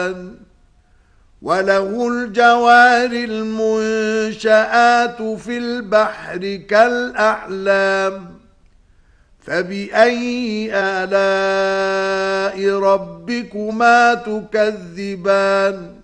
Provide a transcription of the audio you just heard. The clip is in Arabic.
وله الجوار المنشآت في البحر كالأعلام فبأي آلاء ربكما تكذبان